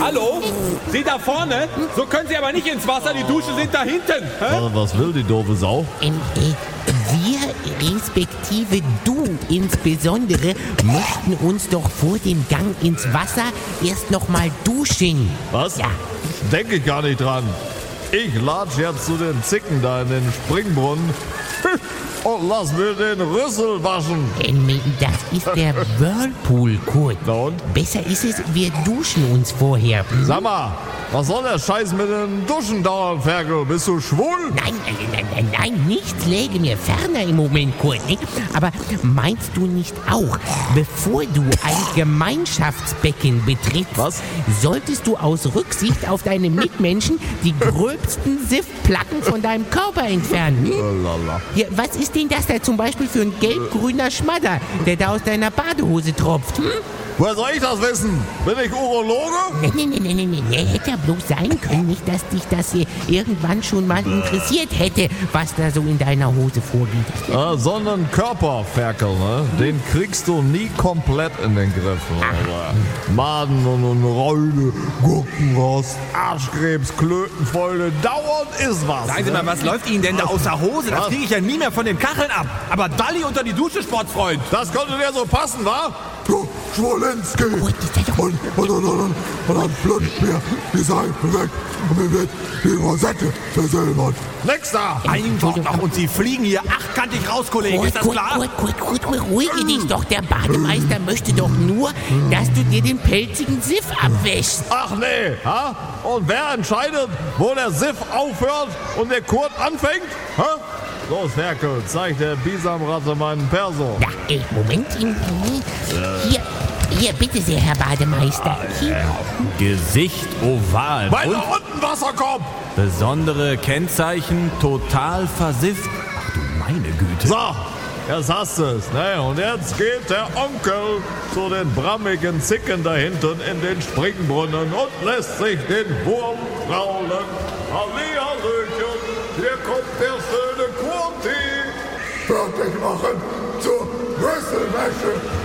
Hallo? Sie da vorne? So können Sie aber nicht ins Wasser, die Duschen sind da hinten. Hä? Was will die doofe Sau? Wir, respektive du insbesondere, möchten uns doch vor dem Gang ins Wasser erst noch mal duschen. Was? Ja. Denke ich gar nicht dran. Ich latsch jetzt zu den Zicken da in den Springbrunnen und lass mir den Rüssel waschen. Das ist der Whirlpool, Kurt. Na und? Besser ist es, wir duschen uns vorher. Sag mal, was soll der Scheiß mit dem Duschen dauern, Ferkel? Bist du schwul? Nein, nichts läge mir ferner im Moment, Kurt. Nicht? Aber meinst du nicht auch, bevor du ein Gemeinschaftsbecken betrittst, Was? solltest du aus Rücksicht auf deine Mitmenschen die gröbsten Siftplatten von deinem Körper entfernen? Lala. Ja, was ist denn das da zum Beispiel für ein gelb-grüner Schmadder, der da aus deiner Badehose tropft? Woher soll ich das wissen? Bin ich Urologe? Nee. Hätte ja bloß sein können, nicht, dass dich das hier irgendwann schon mal interessiert hätte, was da so in deiner Hose vorgeht. Sondern Körperferkel, ne? Den kriegst du nie komplett in den Griff. Ne? Maden und Räule, Gurkenrost, Arschkrebs, Klötenfäule, dauernd ist was. Sagen Sie mal, was läuft Ihnen denn da aus der Hose? Das kriege ich ja nie mehr von den Kacheln ab. Aber Dalli unter die Dusche, Sportfreund. Das könnte dir so passen, wa? Du Schwolenski! Und dann flutscht mir die Seife weg und mir wird die Rosette versilbert. Nix da! Einfach noch und Sie fliegen hier achtkantig raus, Kollege. Ist das klar? Kurt, beruhige dich doch. Der Bademeister möchte doch nur, dass du dir den pelzigen Siff abwäschst. Ach nee, ha? Und wer entscheidet, wo der Siff aufhört und der Kurt anfängt? Ha? Los, Ferkel, zeig der Bisamratte meinen Perso. Ja, Moment. Hier, bitte sehr, Herr Bademeister. Hier. Gesicht oval Weiter und unten, Wasserkopf! besondere Kennzeichen total versifft. Ach du meine Güte. So, jetzt hast du es, ne? Und jetzt geht der Onkel zu den brammigen Zicken da hinten in den Springbrunnen und lässt sich den Wurm kraulen. Hallihallöchen, hier kommt der schöne Kurti. Fertig machen zur Rüsselwäsche.